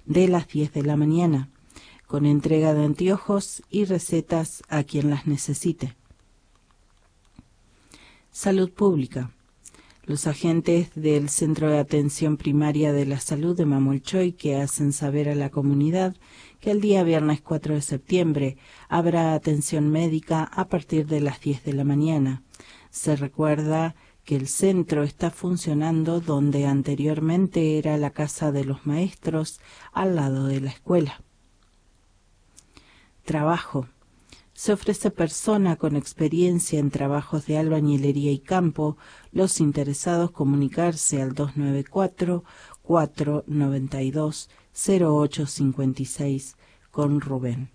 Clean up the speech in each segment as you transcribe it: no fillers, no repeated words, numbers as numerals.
de las 10 de la mañana, con entrega de anteojos y recetas a quien las necesite. Salud Pública. Los agentes del Centro de Atención Primaria de la Salud de Mamulchoy que hacen saber a la comunidad que el día viernes 4 de septiembre habrá atención médica a partir de las 10 de la mañana. Se recuerda que el centro está funcionando donde anteriormente era la Casa de los Maestros, al lado de la escuela. Trabajo. Se ofrece persona con experiencia en trabajos de albañilería y campo. Los interesados comunicarse al 294-492-0856 con Rubén.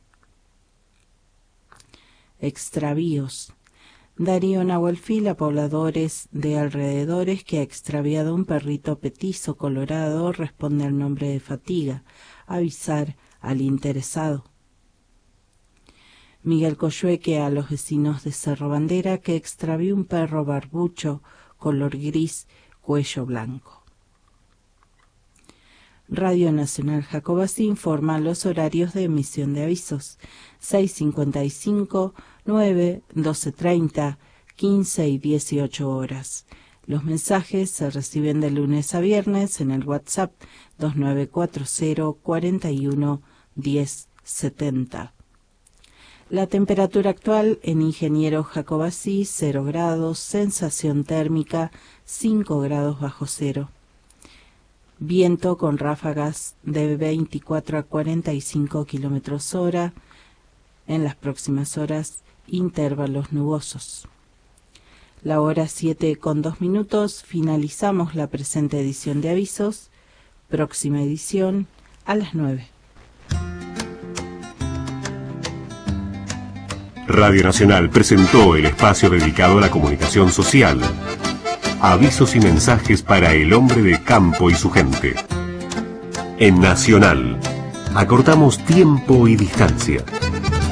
Extravíos. Darío Nahuelfil a pobladores de alrededores que ha extraviado un perrito petizo colorado responde al nombre de Fatiga. Avisar al interesado. Miguel Coyhueque a los vecinos de Cerro Bandera que extravió un perro barbucho, color gris, cuello blanco. Radio Nacional Jacobací informa los horarios de emisión de avisos: 6:55, 9, 12:30, 15 y 18 horas. Los mensajes se reciben de lunes a viernes en el WhatsApp 2940 41 10 70. La temperatura actual en Ingeniero Jacobací, 0 grados, sensación térmica 5 grados bajo cero. Viento con ráfagas de 24 a 45 kilómetros hora. En las próximas horas, intervalos nubosos. La hora 7:02, finalizamos la presente edición de avisos. Próxima edición a las 9. Radio Nacional presentó el espacio dedicado a la comunicación social. Avisos y mensajes para el hombre de campo y su gente. En Nacional, acortamos tiempo y distancia.